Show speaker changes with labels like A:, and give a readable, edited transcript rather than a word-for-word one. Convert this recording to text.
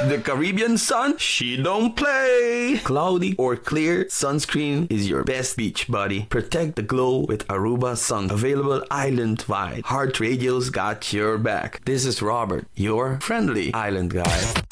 A: The Caribbean sun, she don't play. Cloudy or clear, sunscreen is your best beach buddy. Protect the glow with Aruba Sun. Available island-wide. Heart Radio's got your back. This is Robert, your friendly island guy.